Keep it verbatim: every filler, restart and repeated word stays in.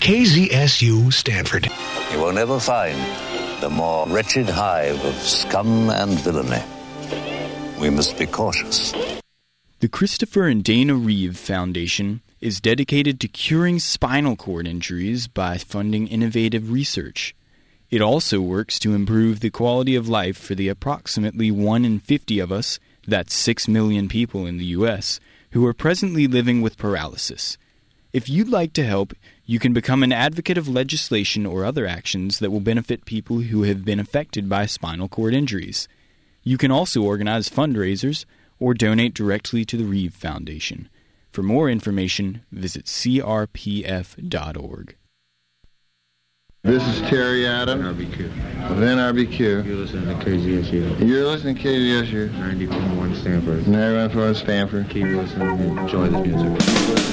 K Z S U Stanford. You will never find the more wretched hive of scum and villainy. We must be cautious. The Christopher and Dana Reeve Foundation is dedicated to curing spinal cord injuries by funding innovative research. It also works to improve the quality of life for the approximately one in fifty of us, that's six million people in the U S, who are presently living with paralysis. If you'd like to help, you can become an advocate of legislation or other actions that will benefit people who have been affected by spinal cord injuries. You can also organize fundraisers or donate directly to the Reeve Foundation. For more information, visit c r p f dot org. This is Terry Adams R B Q. of N R B Q. You're listening to K Z S U. You're listening to K Z S U. ninety point one Stanford. ninety point one Stanford. Keep listening and enjoy the music.